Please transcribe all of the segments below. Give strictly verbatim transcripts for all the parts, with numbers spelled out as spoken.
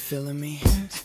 feeling me?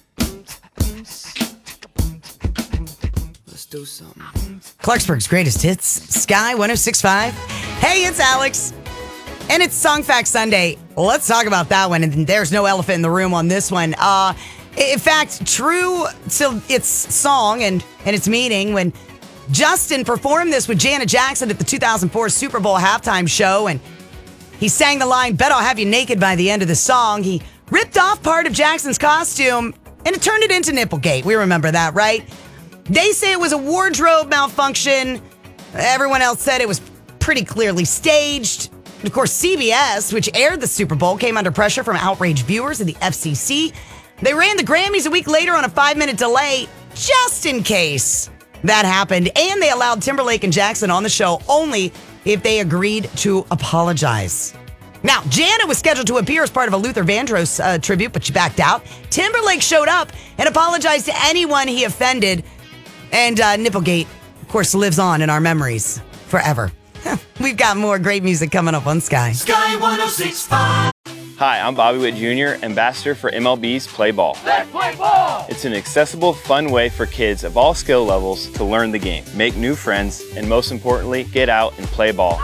Let's do something. Clarksburg's greatest hits, Sky one oh six point five. Hey, it's Alex. And it's Song Fact Sunday. Let's talk about that one. And there's no elephant in the room on this one. Uh, in fact, true to its song and, and its meaning, when Justin performed this with Janet Jackson at the two thousand four Super Bowl halftime show, and he sang the line, "Bet I'll have you naked" by the end of the song. He ripped off part of Jackson's costume, and it turned it into Nipplegate. We remember that, right? They say it was a wardrobe malfunction. Everyone else said it was pretty clearly staged. And of course, C B S, which aired the Super Bowl, came under pressure from outraged viewers and the F C C. They ran the Grammys a week later on a five-minute delay, just in case that happened. And they allowed Timberlake and Jackson on the show only if they agreed to apologize. Now, Janet was scheduled to appear as part of a Luther Vandross uh, tribute, but she backed out. Timberlake showed up and apologized to anyone he offended. And uh, Nipplegate, of course, lives on in our memories forever. We've got more great music coming up on Sky. Sky one oh six point five. Hi, I'm Bobby Witt Junior, ambassador for M L B's Play Ball. Let's play ball! It's an accessible, fun way for kids of all skill levels to learn the game, make new friends, and most importantly, get out and play ball.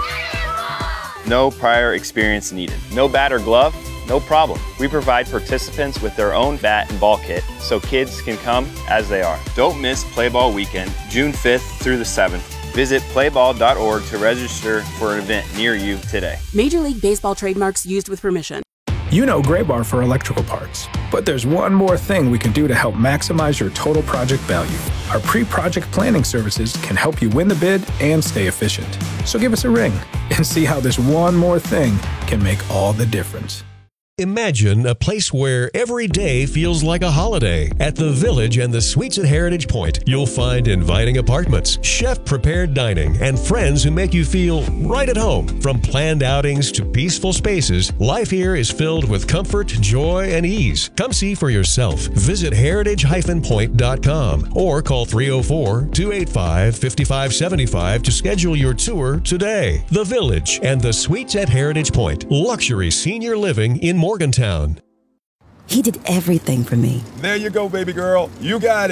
No prior experience needed. No bat or glove? No problem. We provide participants with their own bat and ball kit so kids can come as they are. Don't miss Play Ball Weekend, June fifth through the seventh. Visit play ball dot org to register for an event near you today. Major League Baseball trademarks used with permission. You know Gray Bar for electrical parts, but there's one more thing we can do to help maximize your total project value. Our pre-project planning services can help you win the bid and stay efficient. So give us a ring and see how this one more thing can make all the difference. Imagine a place where every day feels like a holiday. At the Village and the Suites at Heritage Point, you'll find inviting apartments, chef-prepared dining, and friends who make you feel right at home. From planned outings to peaceful spaces, life here is filled with comfort, joy, and ease. Come see for yourself. Visit heritage dash point dot com or call three oh four, two eight five, five five seven five to schedule your tour today. The Village and the Suites at Heritage Point. Luxury senior living in Morgantown. He did everything for me. There you go, baby girl. You got it.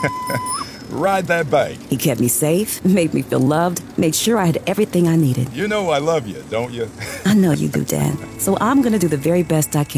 Ride that bike. He kept me safe, made me feel loved, made sure I had everything I needed. You know I love you, don't you? I know you do, Dad. So I'm going to do the very best I can.